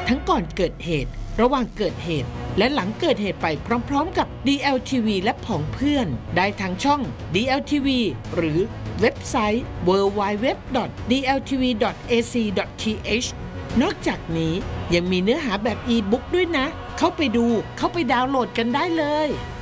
ทั้งก่อนเกิดเหตุระหว่างเกิดเหตุและหลังเกิดเหตุไปพร้อมๆกับ DLTV และผองเพื่อนได้ทางช่อง DLTV หรือเว็บไซต์ www.dltv.ac.th นอกจากนี้ยังมีเนื้อหาแบบอีบุ๊กด้วยนะเข้าไปดูเข้าไปดาวน์โหลดกันได้เลย